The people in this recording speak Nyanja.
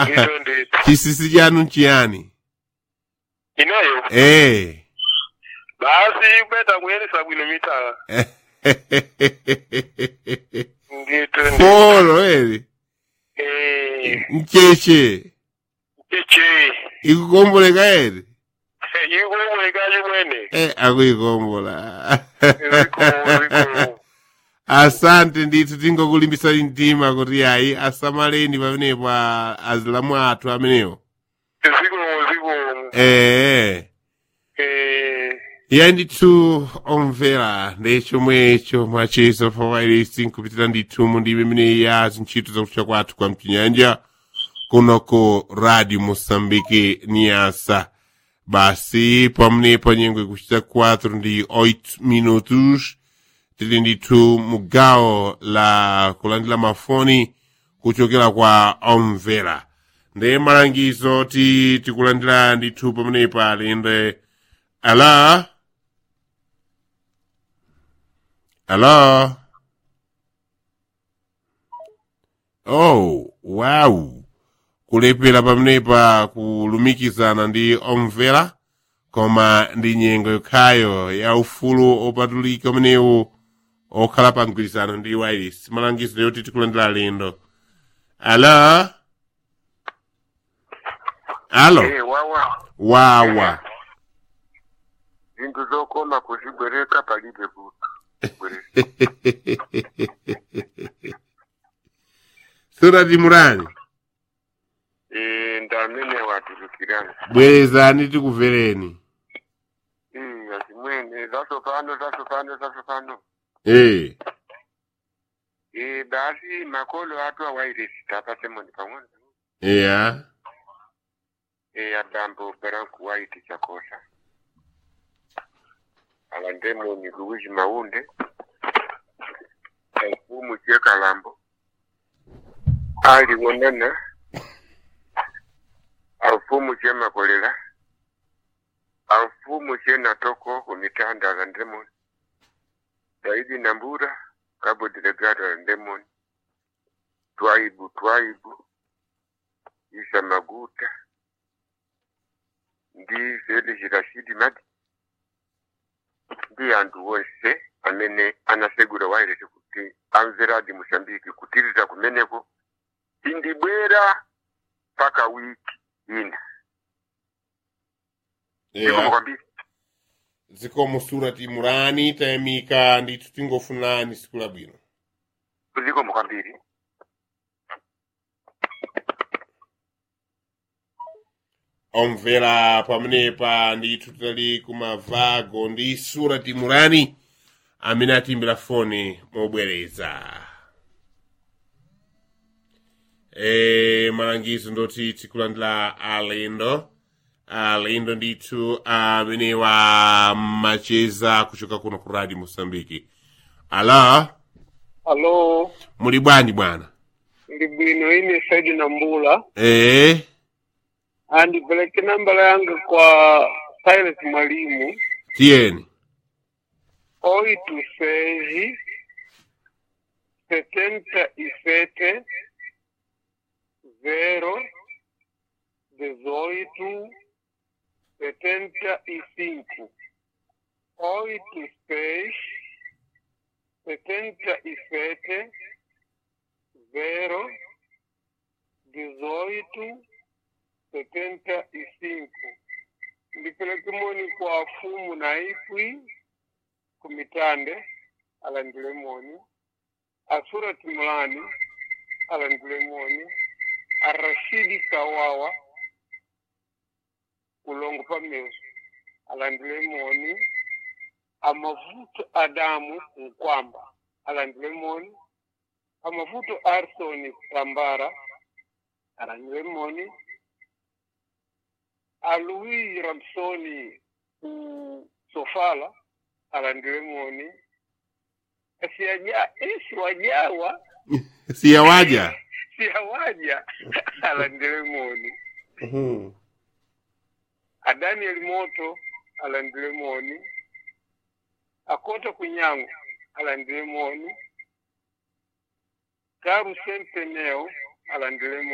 Ndito. Chisisi chanu nchiyani? Inayo. Basi kweta kuyelesa bwino mitala. Ndito. Polo eri. Ncheche. Ncheche. Ikukomboleka eri? Ikukomboleka mwene. Akuikombola. Asante ndithu tingokulimbisa mtima kuti ayi asamaleni pamenepo azilamu athu amenewo. Ziko. Ya ndithu omvera ndechomwecho mwacheso pawairisi nkupitira ndithu mundime imene ya zintchito zakutcha kwathu kwa mchinyanja kunoko Radio Moçambique Niasa. Basi pamenepo nyengo ikuchita 4 ndi 8 minutos tili ndithu mugawo la kulandira mafoni kuchokera kwa omvera. Ndiye malangizo tikulandira ndithu pamenepa alinde. Hello? Oh, wow. Kulepera pamenepa kulumikizana ndi omvera koma ndi nyengo yokhayo ya ufulu opatulika umenewu okhala pa mgwirizano ndi wireless. Malangizo yoti tikulandira alendo. Hello? Wawa. Zinthu zokoma kuzibwereka palibe kuti. Surati Murani. Ndamene watulukirana. Bwerezani tikuvereni. Azimwene zasopano. Basi makolo atu awairesi tapate moni pamwana. Adambo Beranku White Chakosa. Alandemo ni Luigi Maunde. Alfumu Cheka Lambo. Ali Wonana. Alfumu Chema Kolela. Alfumu Chena Toko Kumitanda Alandemon. Daidi Nambura. Cabo Delegado Alandemon. Twaibu. Isa Maguta. Ndi Felix Rashidi Madi. Ndi andu wose amene anasegura wairesi kuti amvera di Moçambique kutiriza kumeneko indibwera paka wiki ina. Zikomo Surati Murani tayamika ndithu tingofunani siku labwino. Zikomo kwambiri. Omvera pamenepa ndithu tali kumavago ndi Surati Murani amene atimbira foni mobwereza. Malangizo ndoti tikulandira alendo ndithu amene wa macheza kuchoka kuno ku Radio Moçambique. Hello. Muli bwanji bwana? Ndi bwino ine Saidi Nambula. Andipeleke nambala yangu kwa Silas Mwalimu. Tieni. 826 77 0 18 75. 826 77 0 18 75. Ndipeleke moni kwa Fumu na Ipwi Kumitande alandile moni. Surati Mulani alandile moni. Rashidi Kawawa Kulongo Pamezo alandile moni. Amavuto Adamu Nkwamba alandile moni. Amavuto Arsoni Tambara alandile moni. Alui Ramsoni Sofala alandile moni. Siyawaja alandile moni. Daniel Moto alandile moni. Akota Kunyango alandile moni. Karu Senteneo alandile moni.